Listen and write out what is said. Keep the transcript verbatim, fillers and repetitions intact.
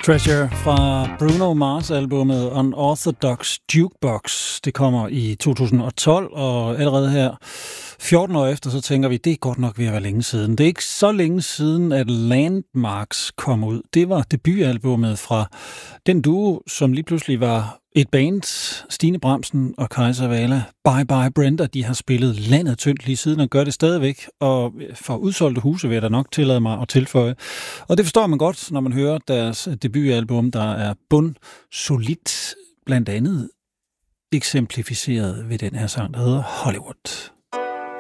Treasure fra Bruno Mars-albummet Unorthodox Jukebox. Det kommer i to tusind og tolv, og allerede her fjorten år efter, så tænker vi, det er godt nok ved at være længe siden. Det er ikke så længe siden, at Landmarks kom ud. Det var debutalbummet fra den duo, som lige pludselig var et band, Stine Bramsen og Kajsa Wala. Bye Bye Brenda, de har spillet landet tyndt lige siden og gør det stadigvæk. Og for udsolgte huse vil jeg da nok tillade mig at tilføje. Og det forstår man godt, når man hører deres debutalbum, der er bundsolidt, blandt andet eksemplificeret ved den her sang, der hedder Hollywood.